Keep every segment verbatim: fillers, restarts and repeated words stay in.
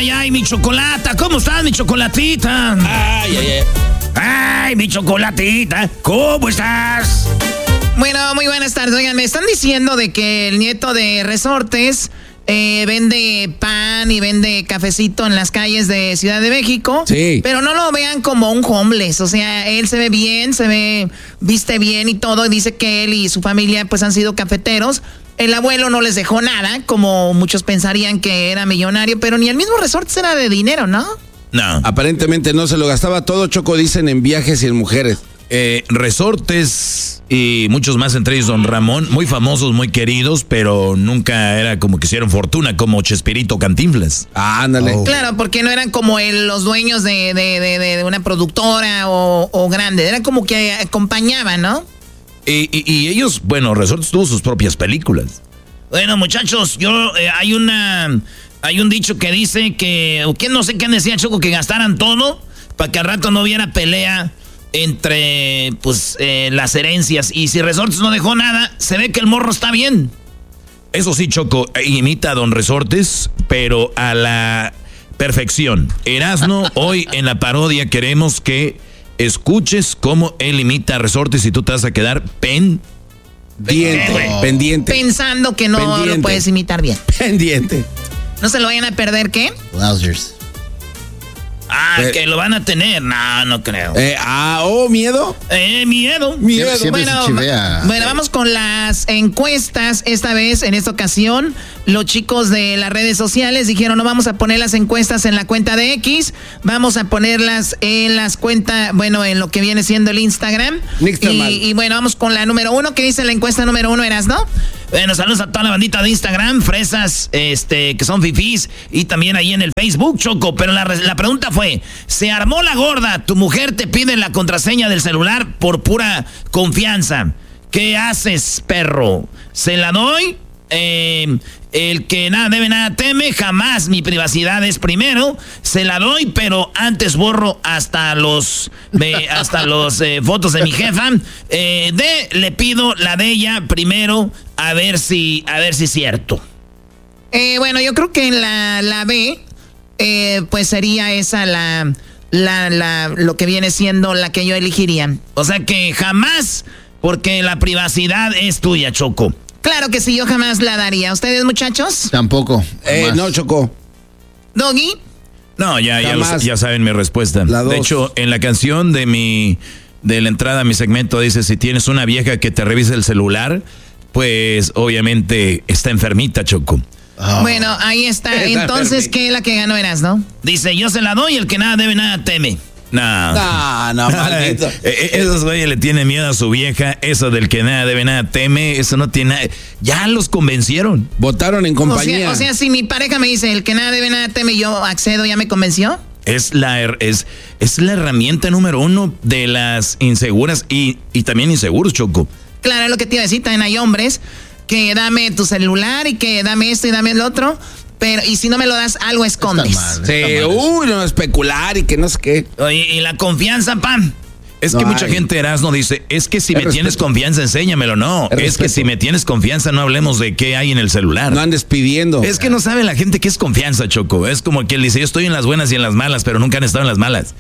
ay, ay, mi chocolata. ¿Cómo estás, mi chocolatita? Ay, ay, ay. Ay, mi chocolatita. ¿Cómo estás? Bueno, muy buenas tardes. Oigan, me están diciendo de que el nieto de Resortes eh, vende pan y vende cafecito en las calles de Ciudad de México. Sí. Pero no lo vean como un homeless. O sea, él se ve bien, se ve, viste bien y todo. Y dice que él y su familia pues han sido cafeteros. El abuelo no les dejó nada, como muchos pensarían que era millonario. Pero ni el mismo Resortes era de dinero, ¿no? No. Aparentemente no se lo gastaba todo, Choco, dicen, en viajes y en mujeres. Eh, Resortes y muchos más, entre ellos Don Ramón, muy famosos, muy queridos, pero nunca era como que hicieron fortuna, como Chespirito Cantinflas. Ah, ándale. Oh. Claro, porque no eran como el, los dueños de, de, de, de una productora o, o grande. Eran como que acompañaban, ¿no? Y, y, y ellos, bueno, Resortes tuvo sus propias películas. Bueno, muchachos, yo eh, hay una hay un dicho que dice que, o quién no sé quién decía, Choco, que gastaran todo para que al rato no hubiera pelea entre pues eh, las herencias. Y si Resortes no dejó nada, se ve que el morro está bien. Eso sí, Choco, imita a Don Resortes, pero a la perfección. Erasno, hoy en la parodia queremos que escuches cómo él imita a Resortes y tú te vas a quedar pen... Pendiente, Oh. pendiente. Pensando que no Pendiente. lo puedes imitar bien. Pendiente. No se lo vayan a perder, ¿qué? Wowzers. Ah, Eh. que lo van a tener. No, no creo. Eh, ah, oh, miedo. Eh, miedo. Miedo. Siempre Bueno, se chivea. bueno, vamos con las encuestas. Esta vez, en esta ocasión, los chicos de las redes sociales dijeron: no vamos a poner las encuestas en la cuenta de X, vamos a ponerlas en las cuentas, bueno, en lo que viene siendo el Instagram. Nixtamal. Y, y bueno, vamos con la número uno. ¿Qué dice la encuesta número uno, Erasno? Bueno, saludos a toda la bandita de Instagram, fresas, este, que son fifís, y también ahí en el Facebook, Choco. Pero la, la pregunta fue: se armó la gorda, tu mujer te pide la contraseña del celular por pura confianza. ¿Qué haces, perro? ¿Se la doy? Eh, el que nada debe, nada teme, jamás mi privacidad es primero. Se la doy, pero antes borro hasta los me, hasta los eh, fotos de mi jefa. Eh, de, le pido la de ella primero, a ver si, a ver si es cierto. Eh, bueno, yo creo que la, la B, eh, pues sería esa la, la, la, lo que viene siendo la que yo elegiría. O sea que jamás, porque la privacidad es tuya, Choco. Claro que sí, yo jamás la daría. ¿Ustedes, muchachos? Tampoco. Eh, jamás. no, Choco. ¿Doggy? No, ya, ya, lo- Jamás. ya saben mi respuesta. La dos. De hecho, en la canción de mi de la entrada a mi segmento dice: si tienes una vieja que te revise el celular, pues obviamente está enfermita, Choco. Oh. Bueno, ahí está. Está Entonces, perfecto. ¿qué es la que ganó, Eras, no? Dice: yo se la doy, el que nada debe, nada teme. No. No, no, maldito. Eh, eh, Esos güeyes le tienen miedo a su vieja. Eso del que nada debe, nada teme. Eso no tiene nada. Ya los convencieron. Votaron en O compañía. sea, o sea, si mi pareja me dice el que nada debe, nada teme, yo accedo, ¿ya me convenció? Es la, her- es, es la herramienta número uno de las inseguras y, y también inseguros, Choco. Claro, es lo que te iba a decir. También hay hombres que dame tu celular y que dame esto y dame el otro. Pero, y si no me lo das, algo escondes. Está mal. Sí, Está mal. uy, no, especular y que no sé qué. Oye, y la confianza, pam. Es No que mucha hay. gente, Erasno, dice: es que si Es me tienes respeto. confianza, enséñamelo. No, Es es que respeto. si me tienes confianza, no hablemos de qué hay en el celular. No andes pidiendo. Es que no sabe la gente qué es confianza, Choco. Es como que él dice: yo estoy en las buenas y en las malas, pero nunca han estado en las malas.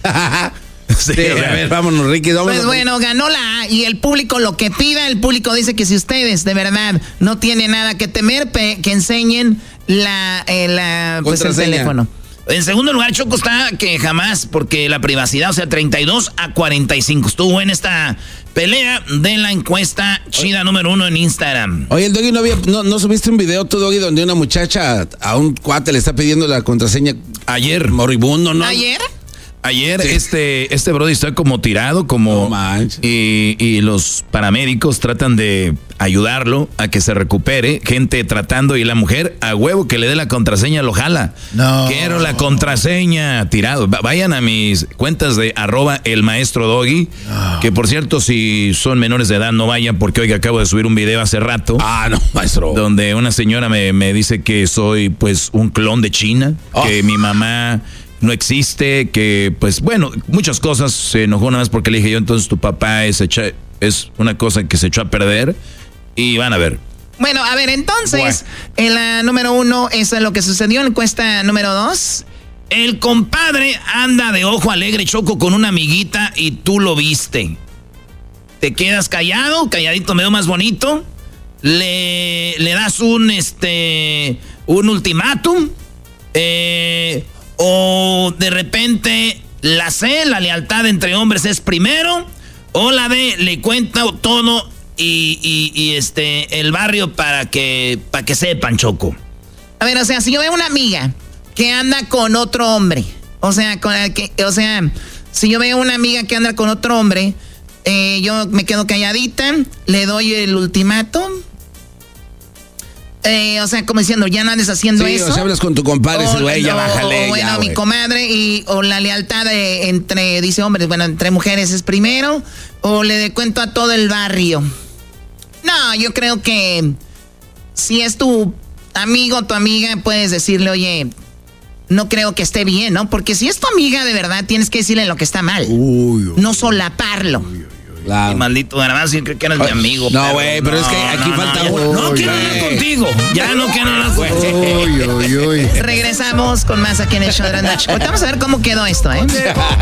Sí, Sí, o sea, a ver, vámonos, Ricky. Vámonos. Pues bueno, ganó la A y el público lo que pida. El público dice que si ustedes de verdad no tienen nada que temer, pe- que enseñen la, eh, la pues el Contraseña. teléfono. En segundo lugar, Choco, está que jamás, porque la privacidad, o sea, treinta y dos a cuarenta y cinco. Estuvo en esta pelea de la encuesta chida número uno en Instagram. Oye, el Doggy, ¿no, había, no, ¿no subiste un video tú, Doggy, donde una muchacha a un cuate le está pidiendo la contraseña? Ayer, Moribundo, ¿no? ¿Ayer? ayer este, este brody está como tirado, como... No manches. y, y los paramédicos tratan de ayudarlo a que se recupere. Gente tratando y la mujer a huevo que le dé la contraseña lo jala. No. Quiero la contraseña, tirado. Va- Vayan a mis cuentas de arroba el maestro Doggy. No. Que por cierto, si son menores de edad, no vayan porque hoy acabo de subir un video hace rato. Ah, no, maestro. Donde una señora me, me dice que soy pues un clon de China, Oh. que mi mamá no existe, que pues bueno, muchas cosas. Se enojó nada más porque le dije yo, entonces tu papá es, echa- es una cosa que se echó a perder y van a ver. Bueno, a ver, entonces, en la número uno, eso es lo que sucedió. En la encuesta número dos, El compadre anda de ojo alegre, Choco, con una amiguita y tú lo viste. Te quedas callado, calladito me veo más bonito. Le, le das un, este, un ultimátum. Eh, o de repente, la C, la lealtad entre hombres es primero. O la B, le cuenta todo y, y, y este, el barrio para que, para que sepan, Choco. A ver, o sea, si yo veo una amiga que anda con otro hombre, o sea, con el que, o sea, si yo veo una amiga que anda con otro hombre, eh, yo me quedo calladita, le doy el ultimátum. Eh, o sea, como diciendo, ya no andes haciendo sí, eso. O sea, hablas con tu compadre, o, güey, ya o, bájale. O bueno, ya, mi wey. comadre, y, o la lealtad de, entre, dice hombres, bueno, entre mujeres es primero, o le cuento a todo el barrio. No, yo creo que si es tu amigo o tu amiga, puedes decirle, oye, no creo que esté bien, ¿no? Porque si es tu amiga de verdad, tienes que decirle lo que está mal. Uy, uy, no solaparlo. Uy, uy. Claro. Y maldito garbanzo, yo creo que eres mi amigo. No, güey, pero, pero no, es que aquí no, falta no, uno. No, no quiero hablar contigo. Ya no quiero hablar contigo. Uy, uy, uy. Regresamos con más aquí en el show de Erasmo. Vamos a ver cómo quedó esto, ¿eh?